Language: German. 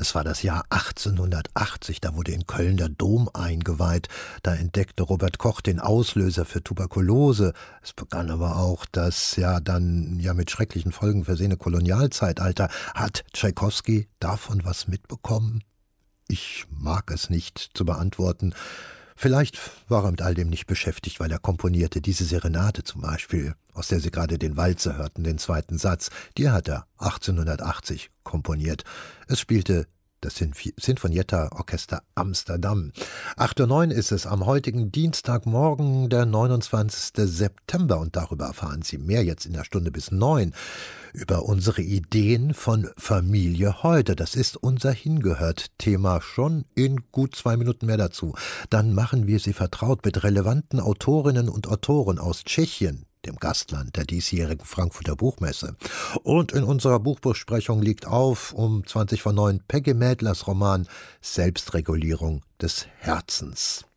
Es war das Jahr 1880, da wurde in Köln der Dom eingeweiht. Da entdeckte Robert Koch den Auslöser für Tuberkulose. Es begann aber auch das dann mit schrecklichen Folgen versehene Kolonialzeitalter. Hat Tschaikowski davon was mitbekommen? Ich mag es nicht zu beantworten. Vielleicht war er mit all dem nicht beschäftigt, weil er komponierte diese Serenade zum Beispiel, aus der Sie gerade den Walzer hörten, den zweiten Satz. Die hat er 1880 komponiert. Es spielte das Sinfonietta-Orchester Amsterdam. 8:09 Uhr ist es am heutigen Dienstagmorgen, der 29. September. Und darüber erfahren Sie mehr jetzt in der Stunde bis 9 über unsere Ideen von Familie heute. Das ist unser Hingehört-Thema. Schon in gut 2 Minuten mehr dazu. Dann machen wir Sie vertraut mit relevanten Autorinnen und Autoren aus Tschechien, dem Gastland der diesjährigen Frankfurter Buchmesse. Und in unserer Buchbesprechung liegt auf um 20 vor 9 Peggy Mädlers Roman Selbstregulierung des Herzens.